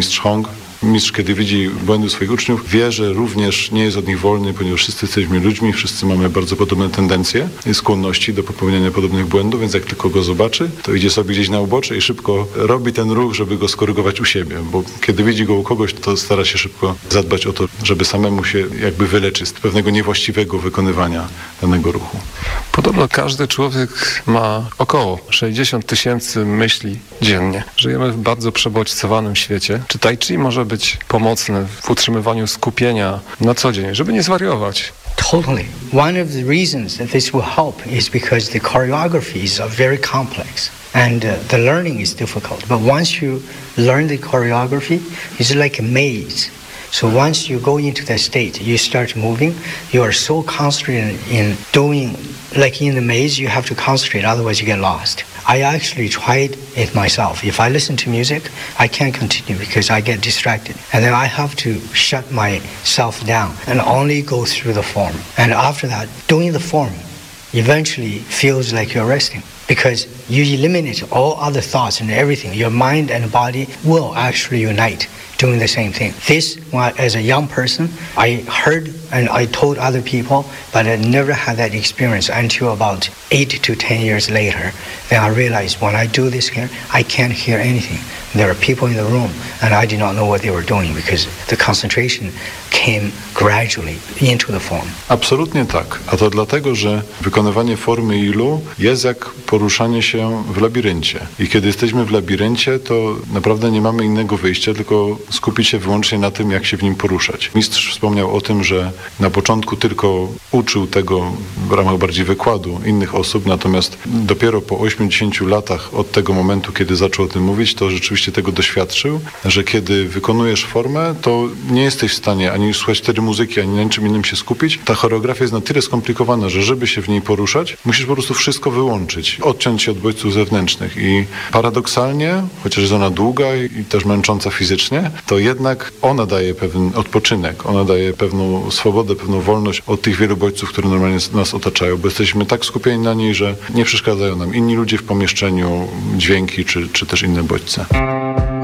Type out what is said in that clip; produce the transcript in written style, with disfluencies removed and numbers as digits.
mistrz Hong. Mistrz, kiedy widzi błędy swoich uczniów, wie, że również nie jest od nich wolny, ponieważ wszyscy jesteśmy ludźmi, wszyscy mamy bardzo podobne tendencje i skłonności do popełniania podobnych błędów, więc jak tylko go zobaczy, to idzie sobie gdzieś na ubocze i szybko robi ten ruch, żeby go skorygować u siebie, bo kiedy widzi go u kogoś, to stara się szybko zadbać o to, żeby samemu się jakby wyleczyć z pewnego niewłaściwego wykonywania danego ruchu. Podobno każdy człowiek ma około 60 000 myśli dziennie. Żyjemy w bardzo przebodźcowanym świecie. Czy tai chi może być pomocny w utrzymywaniu skupienia na co dzień, żeby nie zwariować? Totally. One of the reasons that this will help is because the choreographies are very complex and the learning is difficult. But once you learn the choreography, it's like a maze. So once you go into that state, you start moving, you are so concentrated in doing, like in the maze, you have to concentrate, otherwise you get lost. I actually tried it myself. If I listen to music, I can't continue because I get distracted. And then I have to shut myself down and only go through the form. And after that, doing the form eventually feels like you're resting because you eliminate all other thoughts and everything. Your mind and body will actually unite doing the same thing. This, as a young person, I heard and I told other people, but I never had that experience until about 8 to 10 years later. Then I realized when I do this here, I can't hear anything. There are people in the room and I did not know what they were doing because the concentration came gradually into the form. Absolutnie tak. A to dlatego, że wykonywanie formy ilu jest jak poruszanie się w labiryncie. I kiedy jesteśmy w labiryncie, to naprawdę nie mamy innego wyjścia, tylko skupić się wyłącznie na tym, jak się w nim poruszać. Mistrz wspomniał o tym, że na początku tylko uczył tego w ramach bardziej wykładu innych osób, natomiast dopiero po 80 latach od tego momentu, kiedy zaczął o tym mówić, to rzeczywiście tego doświadczył, że kiedy wykonujesz formę, to nie jesteś w stanie ani słuchać wtedy muzyki, ani na niczym innym się skupić. Ta choreografia jest na tyle skomplikowana, że żeby się w niej poruszać, musisz po prostu wszystko wyłączyć, odciąć się od bodźców zewnętrznych i paradoksalnie, chociaż jest ona długa i też męcząca fizycznie, to jednak ona daje pewien odpoczynek, ona daje pewną swobodę, pewną wolność od tych wielu bodźców, które normalnie nas otaczają, bo jesteśmy tak skupieni na niej, że nie przeszkadzają nam inni ludzie w pomieszczeniu, dźwięki czy też inne bodźce.